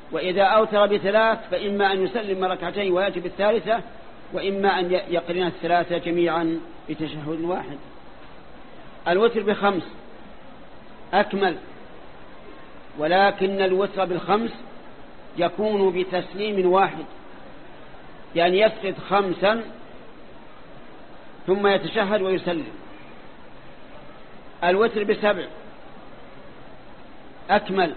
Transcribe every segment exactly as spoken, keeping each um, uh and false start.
وإذا أوتر بثلاث فإما أن يسلم ركعتين ويأتي بالثالثة، وإما أن يقرن الثلاثة جميعا بتشهد واحد. الوتر بخمس أكمل، ولكن الوتر بالخمس يكون بتسليم واحد، يعني يسجد خمسا ثم يتشهد ويسلم. الوتر بسبع أكمل،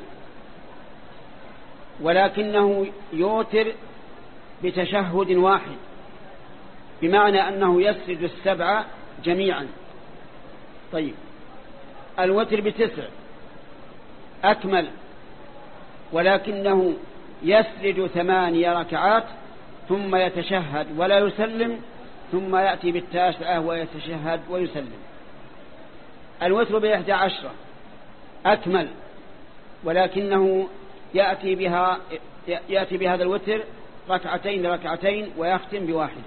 ولكنه يوتر بتشهد واحد، بمعنى أنه يسجد السبع جميعا. طيب الوتر بتسع أكمل، ولكنه يسجد ثماني ركعات ثم يتشهد ولا يسلم، ثم يأتي بالتاسعة ويتشهد ويسلم. الوتر بإحدى عشرة أكمل، ولكنه يأتي بها يأتي بهذا الوتر ركعتين ركعتين ويختم بواحد.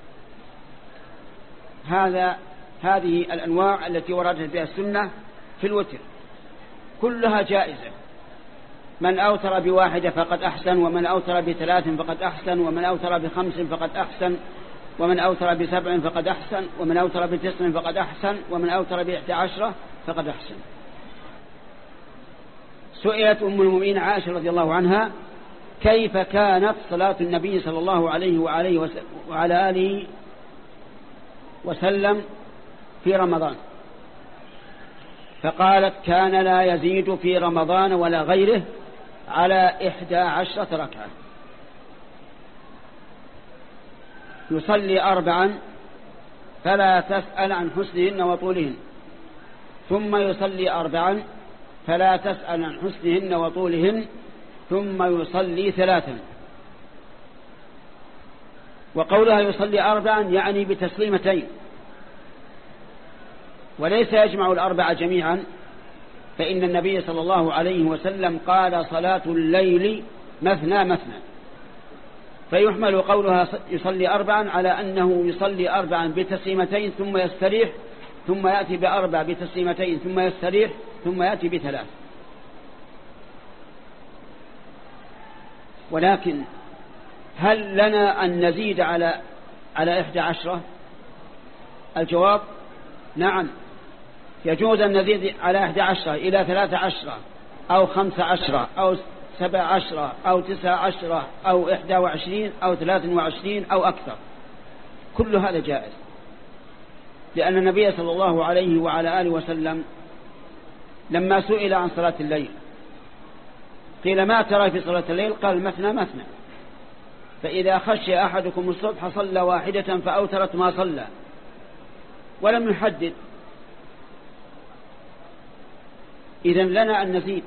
هذا هذه الأنواع التي وردت بها السنة في الوتر كلها جائزة. من أوتر بواحدة فقد أحسن، ومن أوتر بثلاث فقد أحسن، ومن أوتر بخمس فقد أحسن، ومن أوتر بسبع فقد أحسن، ومن أوتر بتسع فقد أحسن، ومن أوتر بإحدى عشرة فقد أحسن. سئلت أم المؤمنين عائشة رضي الله عنها كيف كانت صلاة النبي صلى الله عليه وعليه وعلى آله وسلم في رمضان، فقالت كان لا يزيد في رمضان ولا غيره على إحدى عشرة ركعة. يصلي أربعا فلا تسأل عن حسنهن وطولهن، ثم يصلي أربعا فلا تسأل عن حسنهن وطولهن، ثم يصلي ثلاثا. وقولها يصلي أربعا يعني بتسليمتين، وليس يجمع الأربعة جميعا، فإن النبي صلى الله عليه وسلم قال صلاة الليل مثنى مثنى، فيحمل قولها يصلي أربعا على أنه يصلي أربعا بتسليمتين ثم يستريح، ثم يأتي بأربع بتسليمتين ثم يستريح، ثم يأتي بثلاث. ولكن هل لنا أن نزيد على على إحدى عشرة؟ الجواب نعم، يجوز أن نزيد على إحدى عشرة إلى ثلاث عشرة أو خمس عشرة أو سبع عشرة أو تسع عشرة أو إحدى وعشرين أو ثلاث وعشرين أو أكثر، كل هذا جائز، لأن النبي صلى الله عليه وعلى آله وسلم لما سئل عن صلاة الليل قيل ما ترى في صلاة الليل؟ قال مثنى مثنى، فإذا خشي أحدكم الصبح صلى واحدة فأوترت ما صلى، ولم يحدد. إذن لنا أن نزيد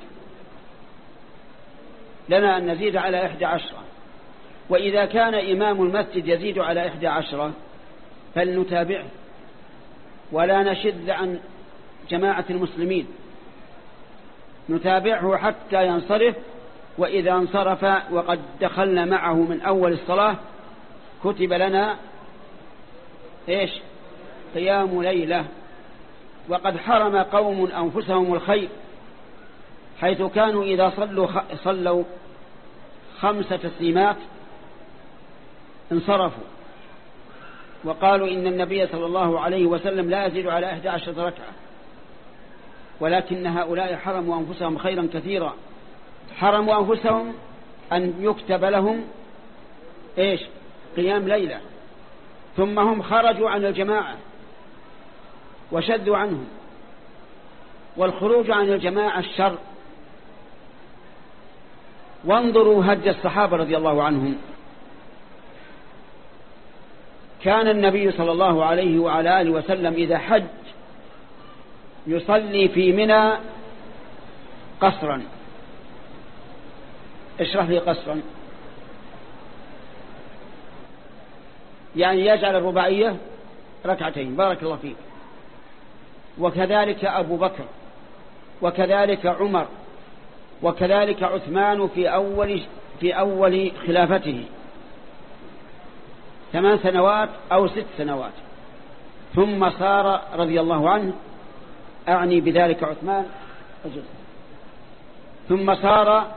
لنا أن نزيد على إحدى عشرة. وإذا كان إمام المسجد يزيد على إحدى عشرة فلنتابعه ولا نشذ عن جماعة المسلمين، نتابعه حتى ينصرف، وإذا انصرف وقد دخلنا معه من أول الصلاة كتب لنا إيش؟ قيام ليلة. وقد حرم قوم أنفسهم الخير، حيث كانوا إذا صلوا صلوا خمس تسليمات انصرفوا، وقالوا إن النبي صلى الله عليه وسلم لا يزيد على إحدى عشرة ركعة، ولكن هؤلاء حرموا أنفسهم خيرا كثيرا، حرموا أنفسهم أن يكتب لهم إيش؟ قيام ليلة، ثم هم خرجوا عن الجماعة وشذوا عنهم، والخروج عن الجماعة الشر. وانظروا هدي الصحابة رضي الله عنهم، كان النبي صلى الله عليه وعلى آله وسلم إذا حج يصلي في منى قصرا. اشرح لي قصرا، يعني يجعل الرباعية ركعتين، بارك الله فيك. وكذلك أبو بكر، وكذلك عمر، وكذلك عثمان في أول في أول خلافته ثمان سنوات أو ست سنوات، ثم صار رضي الله عنه، أعني بذلك عثمان، ثم صار